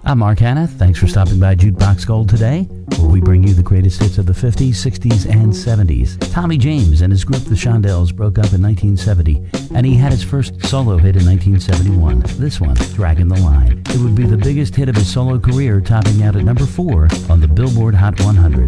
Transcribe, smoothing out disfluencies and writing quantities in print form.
I'm Mark Hanna. Thanks for stopping by Jukebox Gold today, where we bring you the greatest hits of the 50s, 60s, and 70s. Tommy James and his group, the Shondells, broke up in 1970, and he had his first solo hit in 1971. This one, Dragging the Line. It would be the biggest hit of his solo career, topping out at number 4 on the Billboard Hot 100.